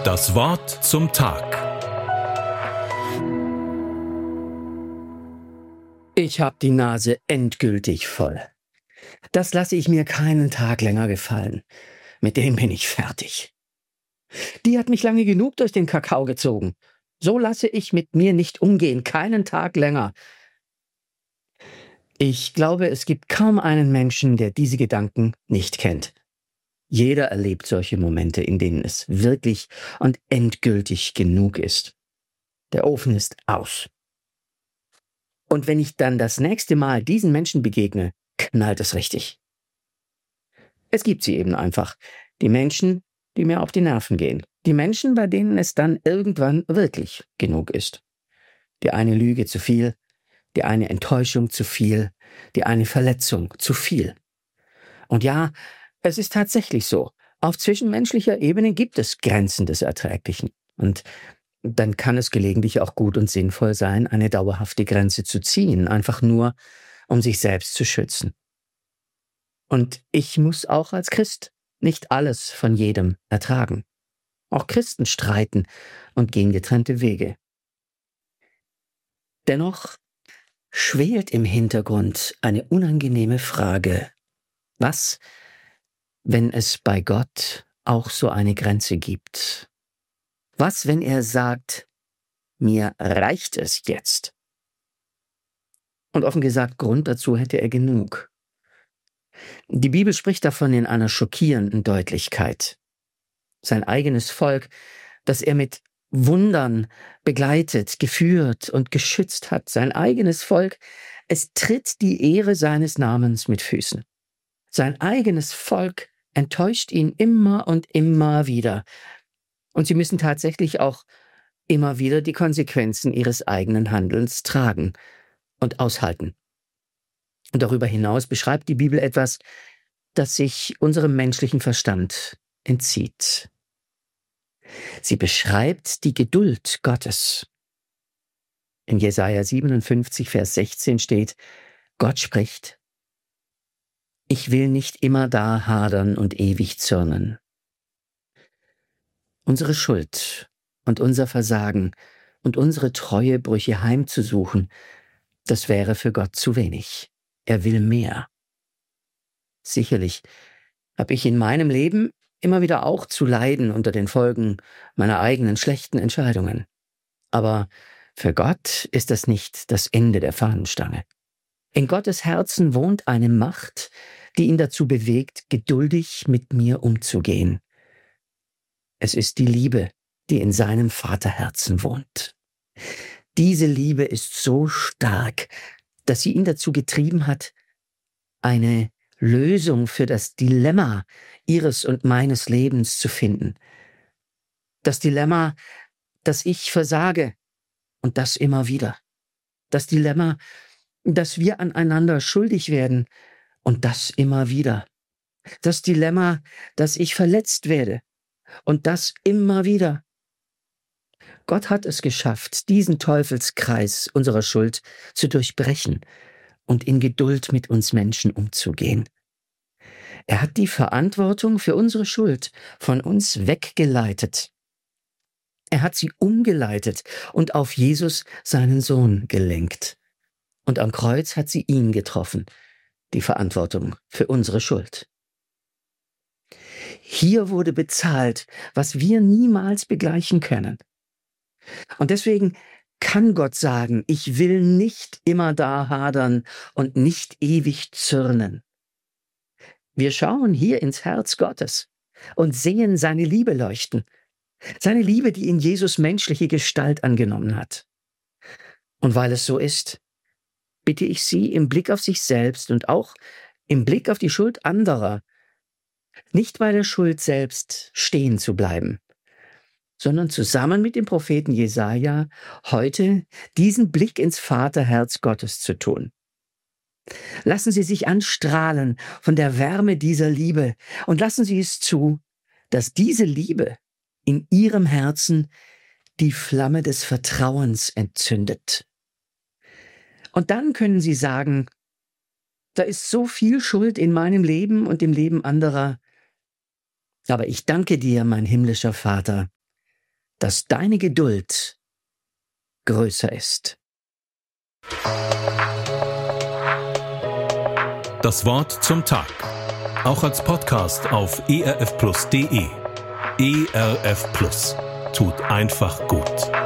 Das Wort zum Tag. Ich habe die Nase endgültig voll. Das lasse ich mir keinen Tag länger gefallen. Mit dem bin ich fertig. Die hat mich lange genug durch den Kakao gezogen. So lasse ich mit mir nicht umgehen, keinen Tag länger. Ich glaube, es gibt kaum einen Menschen, der diese Gedanken nicht kennt. Jeder erlebt solche Momente, in denen es wirklich und endgültig genug ist. Der Ofen ist aus. Und wenn ich dann das nächste Mal diesen Menschen begegne, knallt es richtig. Es gibt sie eben einfach. Die Menschen, die mir auf die Nerven gehen. Die Menschen, bei denen es dann irgendwann wirklich genug ist. Die eine Lüge zu viel, die eine Enttäuschung zu viel, die eine Verletzung zu viel. Und ja, es ist tatsächlich so. Auf zwischenmenschlicher Ebene gibt es Grenzen des Erträglichen. Und dann kann es gelegentlich auch gut und sinnvoll sein, eine dauerhafte Grenze zu ziehen, einfach nur, um sich selbst zu schützen. Und ich muss auch als Christ nicht alles von jedem ertragen. Auch Christen streiten und gehen getrennte Wege. Dennoch schwelt im Hintergrund eine unangenehme Frage. Was, wenn es bei Gott auch so eine Grenze gibt? Was, wenn er sagt, mir reicht es jetzt? Und offen gesagt, Grund dazu hätte er genug. Die Bibel spricht davon in einer schockierenden Deutlichkeit. Sein eigenes Volk, das er mit Wundern begleitet, geführt und geschützt hat, sein eigenes Volk, es tritt die Ehre seines Namens mit Füßen. Sein eigenes Volk enttäuscht ihn immer und immer wieder. Und sie müssen tatsächlich auch immer wieder die Konsequenzen ihres eigenen Handelns tragen und aushalten. Und darüber hinaus beschreibt die Bibel etwas, das sich unserem menschlichen Verstand entzieht. Sie beschreibt die Geduld Gottes. In Jesaja 57, Vers 16 steht, Gott spricht, ich will nicht immer da hadern und ewig zürnen. Unsere Schuld und unser Versagen und unsere Treuebrüche heimzusuchen, das wäre für Gott zu wenig. Er will mehr. Sicherlich habe ich in meinem Leben immer wieder auch zu leiden unter den Folgen meiner eigenen schlechten Entscheidungen. Aber für Gott ist das nicht das Ende der Fahnenstange. In Gottes Herzen wohnt eine Macht, die ihn dazu bewegt, geduldig mit mir umzugehen. Es ist die Liebe, die in seinem Vaterherzen wohnt. Diese Liebe ist so stark, dass sie ihn dazu getrieben hat, eine Lösung für das Dilemma ihres und meines Lebens zu finden. Das Dilemma, dass ich versage und das immer wieder. Das Dilemma, dass wir aneinander schuldig werden und das immer wieder. Das Dilemma, dass ich verletzt werde und das immer wieder. Gott hat es geschafft, diesen Teufelskreis unserer Schuld zu durchbrechen und in Geduld mit uns Menschen umzugehen. Er hat die Verantwortung für unsere Schuld von uns weggeleitet. Er hat sie umgeleitet und auf Jesus, seinen Sohn, gelenkt. Und am Kreuz hat sie ihn getroffen, die Verantwortung für unsere Schuld. Hier wurde bezahlt, was wir niemals begleichen können. Und deswegen kann Gott sagen, ich will nicht immer da hadern und nicht ewig zürnen. Wir schauen hier ins Herz Gottes und sehen seine Liebe leuchten. Seine Liebe, die in Jesus menschliche Gestalt angenommen hat. Und weil es so ist, bitte ich Sie im Blick auf sich selbst und auch im Blick auf die Schuld anderer, nicht bei der Schuld selbst stehen zu bleiben, sondern zusammen mit dem Propheten Jesaja heute diesen Blick ins Vaterherz Gottes zu tun. Lassen Sie sich anstrahlen von der Wärme dieser Liebe und lassen Sie es zu, dass diese Liebe in Ihrem Herzen die Flamme des Vertrauens entzündet. Und dann können Sie sagen, da ist so viel Schuld in meinem Leben und im Leben anderer, aber ich danke dir, mein himmlischer Vater, dass deine Geduld größer ist. Das Wort zum Tag. Auch als Podcast auf erfplus.de. ERF Plus. Tut einfach gut.